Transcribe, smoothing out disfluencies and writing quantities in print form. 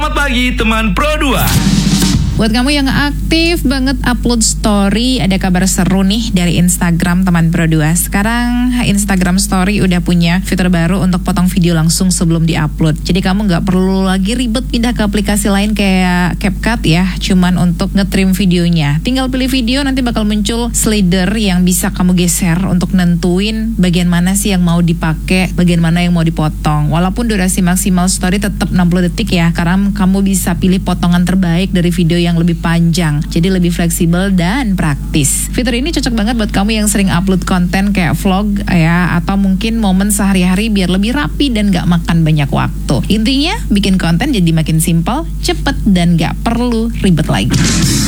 Selamat pagi teman Pro 2. Buat kamu yang aktif banget upload story, ada kabar seru nih dari Instagram teman Pro 2. Sekarang Instagram Story udah punya fitur baru untuk potong video langsung sebelum diupload. Jadi kamu nggak perlu lagi ribet pindah ke aplikasi lain kayak CapCut ya, cuman untuk nge-trim videonya. Tinggal pilih video, nanti bakal muncul slider yang bisa kamu geser untuk nentuin bagian mana sih yang mau dipakai, bagian mana yang mau dipotong. Walaupun durasi maksimal story tetap 60 detik ya, karena kamu bisa pilih potongan terbaik dari video yang lebih panjang, jadi lebih fleksibel dan praktis. Fitur ini cocok banget buat kamu yang sering upload konten kayak vlog ya, atau mungkin momen sehari-hari biar lebih rapi dan gak makan banyak waktu. Intinya bikin konten jadi makin simpel, cepet, dan gak perlu ribet lagi.